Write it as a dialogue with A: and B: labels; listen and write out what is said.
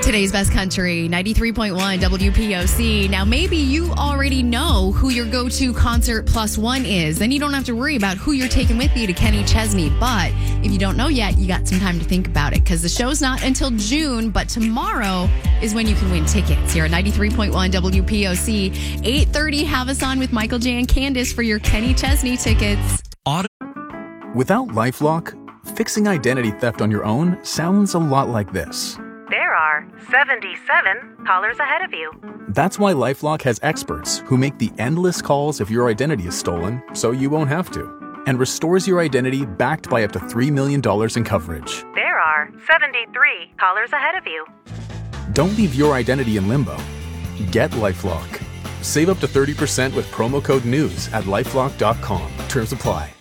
A: Today's Best Country, 93.1 WPOC. Now, maybe you already know who your go-to concert plus one is. Then you don't have to worry about who you're taking with you to Kenny Chesney. But if you don't know yet, you got some time to think about it because the show's not until June, but tomorrow is when you can win tickets here at 93.1 WPOC. 8:30, have us on with Michael J. and Candace for your Kenny Chesney tickets.
B: Without LifeLock, fixing identity theft on your own sounds a lot like this.
C: There are 77 callers ahead of you.
B: That's why LifeLock has experts who make the endless calls if your identity is stolen, so you won't have to, and restores your identity backed by up to $3 million in coverage.
C: There are 73 callers ahead of you.
B: Don't leave your identity in limbo. Get LifeLock. Save up to 30% with promo code NEWS at LifeLock.com. Terms apply.